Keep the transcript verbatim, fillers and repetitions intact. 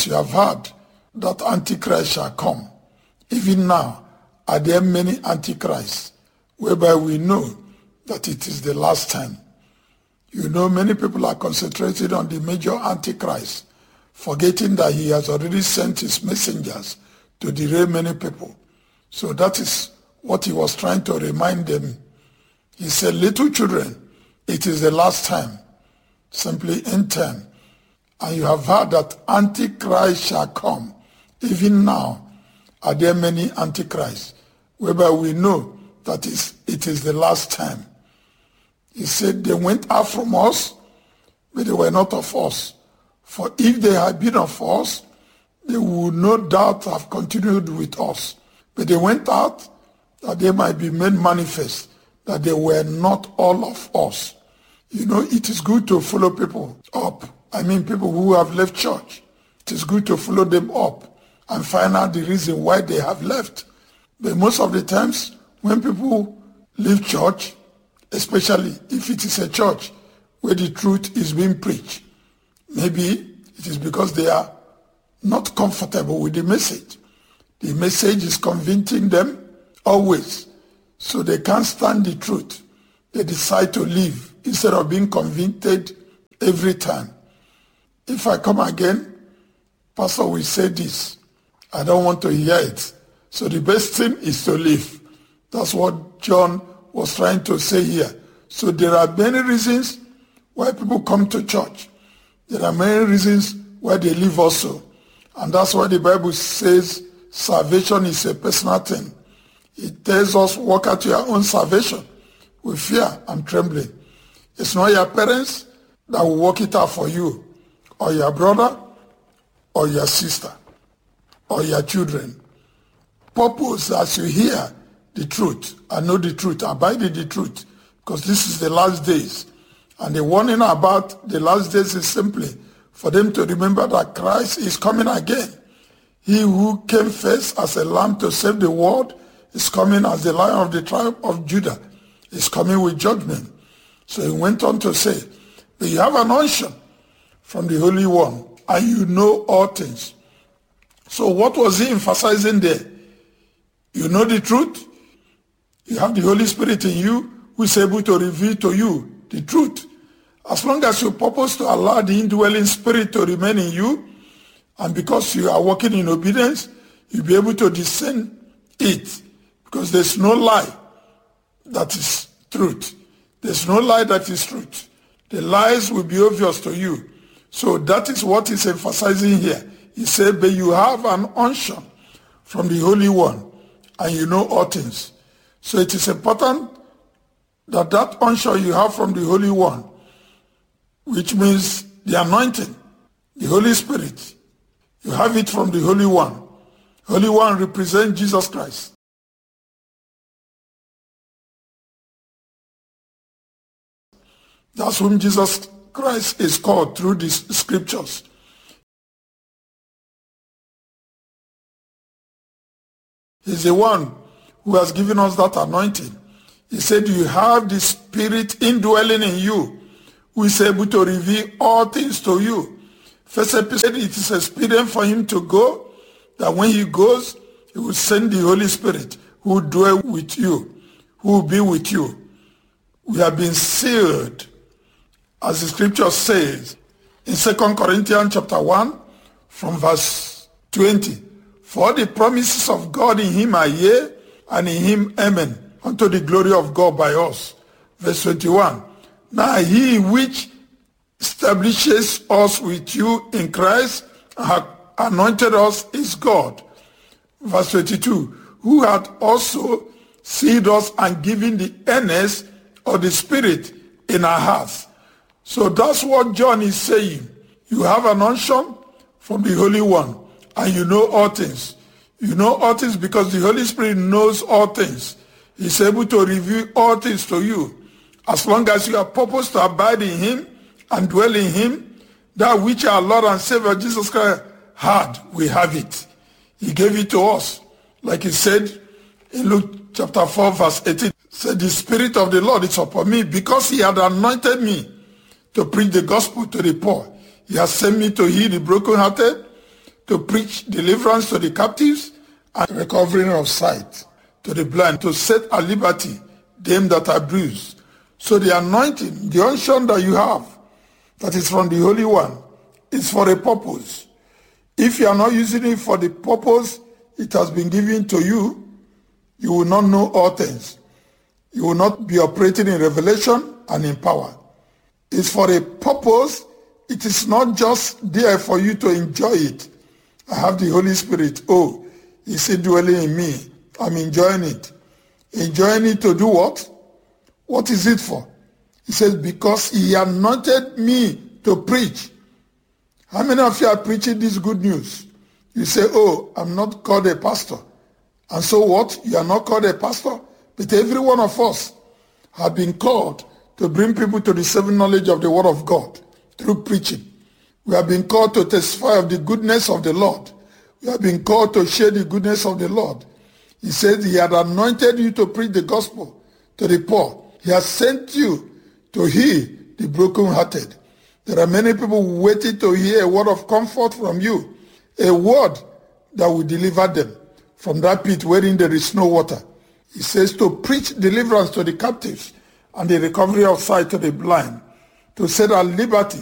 that you have heard that Antichrist shall come. Even now are there many Antichrists, whereby we know that it is the last time. You know, many people are concentrated on the major Antichrist, forgetting that he has already sent his messengers to derail many people. So that is what he was trying to remind them. He said, little children, it is the last time, simply end time. And you have heard that Antichrist shall come. Even now are there many Antichrists, whereby we know that it is the last time. He said, they went out from us, but they were not of us. For if they had been of us, they would no doubt have continued with us. But they went out that they might be made manifest, that they were not all of us. You know, it is good to follow people up. I mean, people who have left church. It is good to follow them up and find out the reason why they have left. But most of the times, when people leave church, especially if it is a church where the truth is being preached, maybe it is because they are not comfortable with the message. The message is convincing them always, so they can't stand the truth. They decide to leave instead of being convicted every time. If I come again, Pastor will say this. I don't want to hear it. So the best thing is to leave. That's what John was trying to say here. So there are many reasons why people come to church. There are many reasons why they leave also. And that's why the Bible says salvation is a personal thing. It tells us, work out your own salvation with fear and trembling. It's not your parents that will work it out for you, or your brother, or your sister, or your children. Purpose as you hear the truth and know the truth, abide in the truth, because this is the last days. And the warning about the last days is simply for them to remember that Christ is coming again. He who came first as a lamb to save the world is coming as the Lion of the tribe of Judah. Is coming with judgment. So he went on to say, but you have an unction from the Holy One, and you know all things. So what was he emphasizing there? You know the truth. You have the Holy Spirit in you who is able to reveal to you the truth. As long as you purpose to allow the indwelling spirit to remain in you, and because you are walking in obedience, you'll be able to discern it. Because there's no lie that is truth. There's no lie that is truth. The lies will be obvious to you. So that is what he's emphasizing here. He said, but you have an unction from the Holy One, and you know all things. So it is important that that unction you have from the Holy One, which means the anointing, the Holy Spirit, you have it from the Holy One. Holy One represents Jesus Christ. That's whom Jesus Christ is called through these scriptures. He's the one who has given us that anointing. He said, you have the Spirit indwelling in you, who is able to reveal all things to you. First episode, it is expedient for him to go, that when he goes, he will send the Holy Spirit, who will dwell with you, who will be with you. We have been sealed, as the scripture says in Second Corinthians chapter one, from verse twenty. For the promises of God in him are yea, and in him amen, unto the glory of God by us. Verse twenty-one. Now he which establishes us with you in Christ and hath anointed us is God. Verse twenty-two. Who hath also sealed us and given the earnest of the Spirit in our hearts. So that's what John is saying. You have an unction from the Holy One, and you know all things. You know all things because the Holy Spirit knows all things. He's able to reveal all things to you. As long as you are purposed to abide in him and dwell in him, that which our Lord and Savior Jesus Christ had, we have it. He gave it to us. Like he said in Luke chapter four, verse eighteen, said, the Spirit of the Lord is upon me because he had anointed me to preach the gospel to the poor. He has sent me to heal the brokenhearted, to preach deliverance to the captives and recovering of sight to the blind, to set at liberty them that are bruised. So the anointing, the unction that you have, that is from the Holy One, is for a purpose. If you are not using it for the purpose it has been given to you, you will not know all things. You will not be operating in revelation and in power. It's for a purpose. It is not just there for you to enjoy it. I have the Holy Spirit. Oh, He's indwelling in me. I'm enjoying it. Enjoying it to do what? What is it for? He says, because He anointed me to preach. How many of you are preaching this good news? You say, oh, I'm not called a pastor. And so what? You are not called a pastor? But every one of us have been called to bring people to the saving knowledge of the Word of God through preaching. We have been called to testify of the goodness of the Lord. We have been called to share the goodness of the Lord. He said He had anointed you to preach the gospel to the poor. He has sent you to heal the brokenhearted. There are many people waiting to hear a word of comfort from you, a word that will deliver them from that pit wherein there is no water. He says to preach deliverance to the captives and the recovery of sight to the blind, to set at liberty